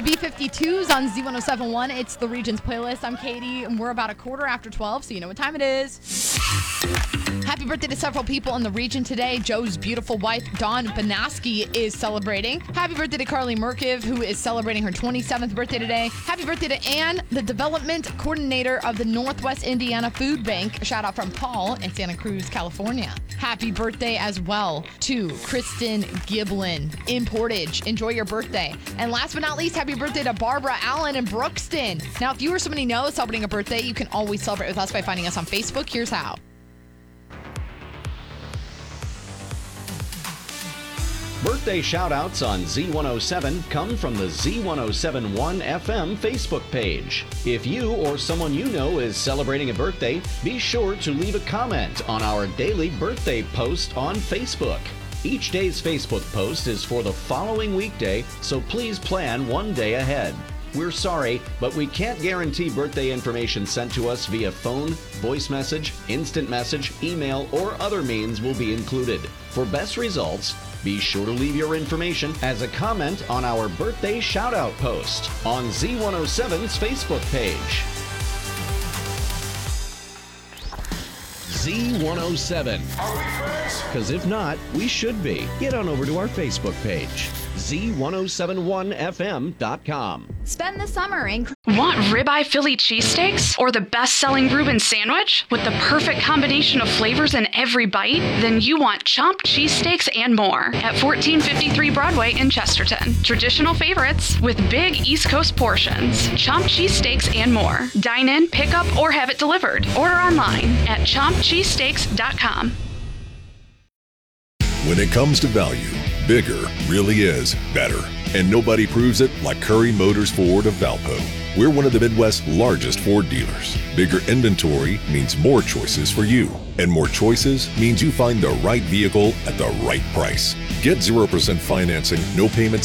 B-52s on Z1071. It's the Regions playlist. I'm Katie, and we're about a quarter after 12, so you know what time it is. Happy birthday to several people in the region today. Joe's beautiful wife, Dawn Banaski, is celebrating. Happy birthday to Carly Merkiv, who is celebrating her 27th birthday today. Happy birthday to Ann, the development coordinator of the Northwest Indiana Food Bank. A shout out from Paul in Santa Cruz, California. Happy birthday as well to Kristen Giblin in Portage. Enjoy your birthday. And last but not least, happy birthday to Barbara Allen in Brookston. Now, if you or somebody knows celebrating a birthday, you can always celebrate with us by finding us on Facebook. Here's how. Birthday shout-outs on Z107 come from the Z1071 FM Facebook page. If you or someone you know is celebrating a birthday, be sure to leave a comment on our daily birthday post on Facebook. Each day's Facebook post is for the following weekday, so please plan one day ahead. We're sorry, but we can't guarantee birthday information sent to us via phone, voice message, instant message, email, or other means will be included. For best results, be sure to leave your information as a comment on our birthday shout-out post on Z107's Facebook page. Z107. Are we friends? Because if not, we should be. Get on over to our Facebook page, Z1071FM.com. Spend the summer in... Want ribeye Philly cheesesteaks or the best-selling Reuben sandwich with the perfect combination of flavors in every bite? Then you want Chomped cheesesteaks and more at 1453 Broadway in Chesterton. Traditional favorites with big East Coast portions. Chomped cheesesteaks and more. Dine in, pick up, or have it delivered. Order online at chompedcheesesteaks.com. When it comes to value, bigger really is better. And nobody proves it like Curry Motors Ford of Valpo. We're one of the Midwest's largest Ford dealers. Bigger inventory means more choices for you. And more choices means you find the right vehicle at the right price. Get 0% financing, no payments,